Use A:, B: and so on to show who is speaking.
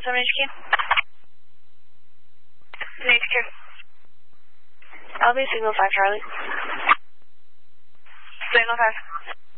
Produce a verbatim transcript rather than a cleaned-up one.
A: seven H Q. H Q. I'll be signal five Charlie. Signal five.